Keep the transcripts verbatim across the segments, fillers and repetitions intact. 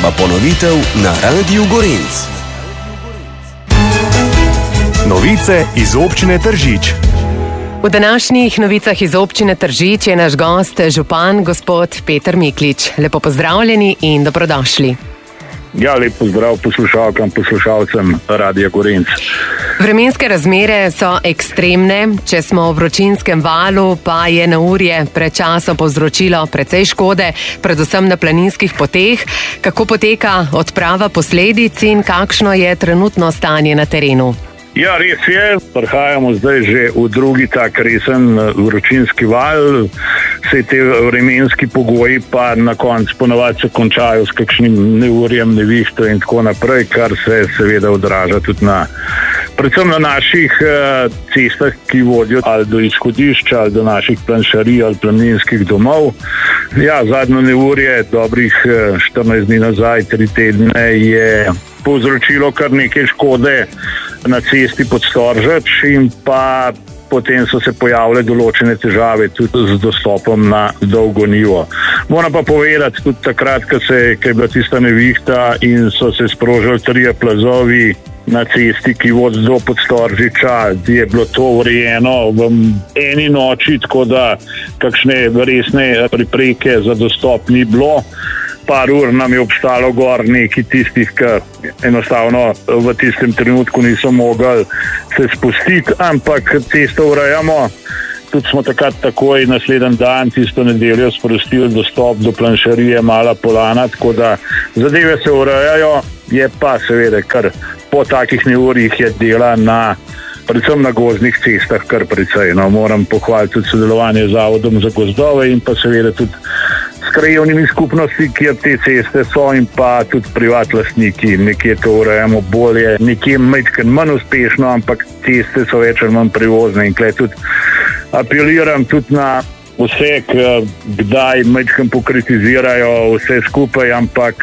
pa ponovitev na Radiu Gorenc. Novice iz občine Tržič. V današnjih novicah iz občine Tržič je naš gost, župan gospod Peter Miklič. Lepo pozdravljeni in dobrodošli. Ja, lep pozdrav poslušalkam, poslušalcem Radia Gorenc. Vremenske razmere so ekstremne, če smo v vročinskem valu, pa je neurje pred časom povzročilo precej škode, predvsem na planinskih poteh. Kako poteka odprava posledic in kakšno je trenutno stanje na terenu? Ja, res je. Prihajamo zdaj že v drugi tak resen vročinski val. Vse te vremenski pogoji pa na koncu ponavadi se končajo s kakšnim neurjem, nevihto in tako naprej, kar se seveda odraža tudi na predvsem na naših uh, cestah, ki vodijo ali do izhodišča, ali do naših planšarij ali planinskih domov. Ja, zadnjo neurje, dobrih uh, štirinajst dni nazaj, tri tedne, je povzročilo kar nekaj škode na cesti pod Storžač in pa potem so se pojavile določene težave tudi z dostopom na Dolgo Nivo. Moram pa povedati, tudi takrat, ko se, ko je bila tista nevihta in so se sprožili trije plazovi na cesti, ki vodi do Podstoržača, je bilo to urejeno v eni noči, tako da kakšne resne prepreke za dostop ni bilo. Par ur nam je obstalo gor nekaj tistih, ki enostavno v tistem trenutku niso mogli se spustiti, ampak cesto urejamo. Tudi smo takrat takoj naslednji dan, tisto nedeljo, sprostili dostop do planšarije Mala Polana, tako da zadeve se urejajo, je pa seveda kar po takih neurjih je dela na predvsem na gozdnih cestah kar precej. No, moram pohvaliti tudi sodelovanje z Zavodom za gozdove in pa seveda tudi s krajevnimi skupnosti, kjer te ceste so, in pa tudi privat lastniki. Nekje to urejamo bolje, nekje majčkeno manj uspešno, ampak ceste so več ali manj prevozne in tukaj tudi apeliram tudi na vse, kdaj majčkeno pokritizirajo vse skupaj, ampak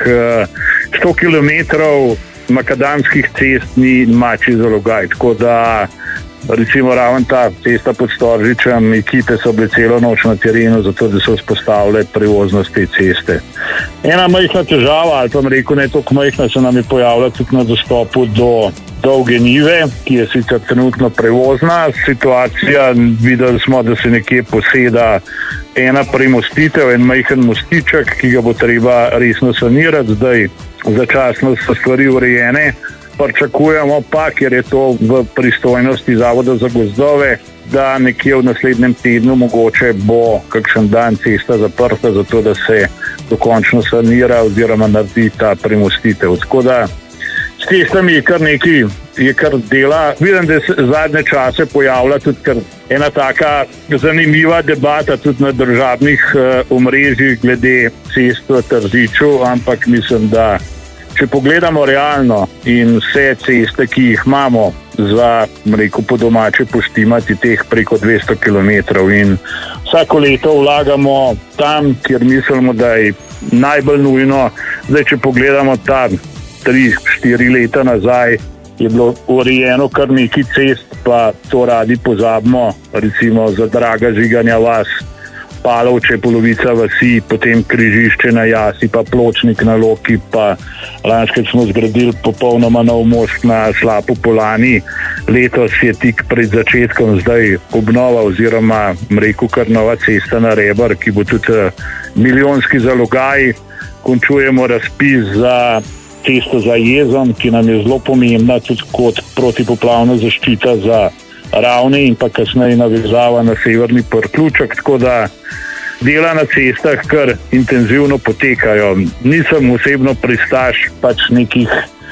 sto kilometrov makadamskih cest ni mačji zalogaj, tako da recimo raven ta cesta pod Storžačem, ekipe so bile celo noč na terenu, zato da so vzpostavile prevoznost te ceste. Ena majhna težava, ali pa bom rekel ne toliko majhna, se nam je pojavila tudi na dostopu do Dolge Nive, ki je sicer trenutno prevozna situacija. Videli smo, da se nekje poseda ena premostitev, en majhen mostiček, ki ga bo treba resno sanirati. Zdaj začasno so stvari urejene. Pričakujemo pa, ker je to v pristojnosti Zavoda za gozdove, da nekje v naslednjem tednu mogoče bo kakšen dan cesta zaprta, zato da se dokončno sanira oziroma naredi ta premostitev. Tako da s cestami je kar nekaj, je kar dela. Vidim, da se zadnje čase pojavlja tudi kar ena taka zanimiva debata tudi na državnih uh, omrežjih glede cest v Tržiču, ampak mislim, da če pogledamo realno in vse ceste, ki jih imamo za, rekel, po domače poštimati teh preko dvesto kilometrov in vsako leto vlagamo tam, kjer mislimo, da je najbolj nujno. Zdaj, če pogledamo ta tri, štiri leta nazaj, je bilo urejeno kar nekaj cest, pa to radi pozabimo, recimo za Draga Žiganja vas, Palovče, polovica vasi, potem križišče na Jasi, pa Pločnik na Loki, pa lanskrat smo zgradili popolnoma nov most na Slapu Polani. Letos je tik pred začetkom zdaj obnova oziroma, rekel, kar nova cesta na Rebar, ki bo tudi milijonski zalogaj. Končujemo razpis za cesto za Jezom, ki nam je zelo pomembna tudi kot protipoplavna zaščita za Ravne in pa kasneje navezava na severni Prključek, tako da dela na cestah kar intenzivno potekajo. Nisem osebno pristaš pač nekih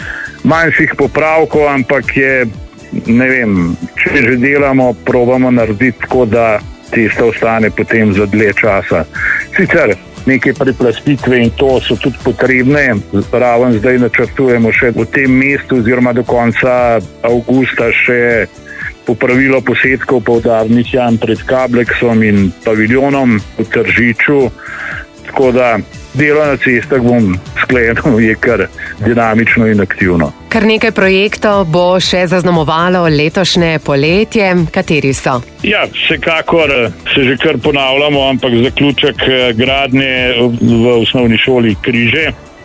manjših popravkov, ampak je, ne vem, če že delamo, probamo narediti tako, da cesta ostane potem za dlje časa. Sicer neke preplastitve in to so tudi potrebne. Raven zdaj načrtujemo še v tem mestu oziroma do konca avgusta še popravilo posetkov poudarnih jam pred Kableksom in paviljonom v Tržiču. Tako da delo na cestah, bom sklenil, je kar dinamično in aktivno. Kar nekaj projektov bo še zaznamovalo letošnje poletje. Kateri so? Ja, vsekakor se že kar ponavljamo, ampak zaključek gradnje v osnovni šoli Križe,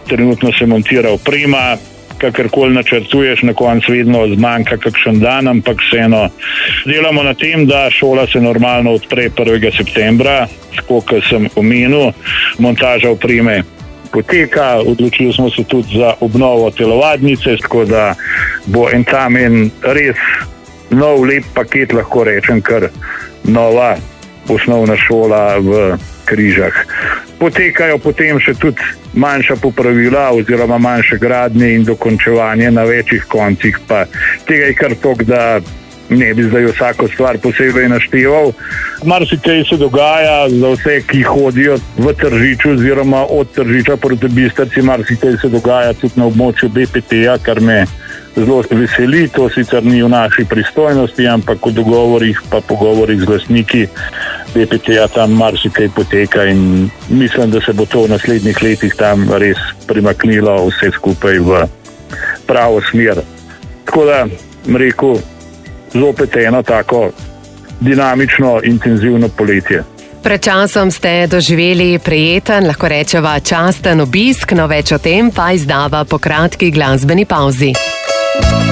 trenutno se montira oprema, kakorkoli načrtuješ, na koncu vedno zmanjka kakšen dan, ampak vseeno delamo na tem, da šola se normalno odpre prvega septembra, tako kot sem omenil, montaža opreme poteka, odločili smo se tudi za obnovo telovadnice, tako da bo en tam en res nov lep paket, lahko rečem, kar nova osnovna šola v Križah. Potekajo potem še tudi manjša popravila oziroma manjše gradnje in dokončevanje na večjih koncih, pa tega je kar toliko, da ne bi zdaj vsako stvar posebej našteval. Marsikaj se dogaja za vse, ki hodijo v Tržiču oziroma od Tržiča proti Bistrici, marsikaj se dogaja tudi na območju B P T-ja, kar me zelo veseli. To sicer ni v naši pristojnosti, ampak v dogovorih pa pogovorih z lastniki B P T-ja tam marsikaj poteka in mislim, da se bo to v naslednjih letih tam res primaknilo vse skupaj v pravo smer. Tako da, rekel, zopet eno tako dinamično, intenzivno poletje. Pred časom ste doživeli prijeten, lahko rečeva časten obisk, no več o tem pa izdava po kratki glasbeni pavzi.